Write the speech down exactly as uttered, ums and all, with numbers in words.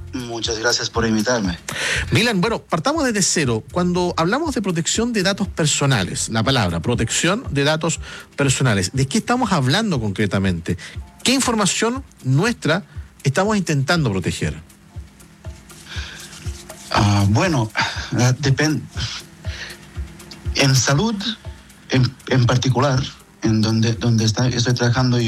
Muchas gracias por invitarme. Milan, bueno, partamos desde cero. Cuando hablamos de protección de datos personales, la palabra protección de datos personales, ¿de qué estamos hablando concretamente? ¿Qué información nuestra estamos intentando proteger? Uh, bueno, uh, depende. En salud, en, en particular, en donde, donde está, estoy trabajando yo,